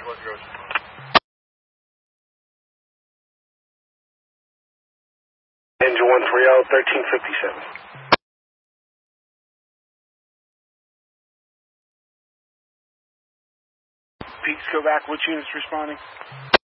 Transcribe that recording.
Engine 130, 1357. Peaks go back, which unit's responding?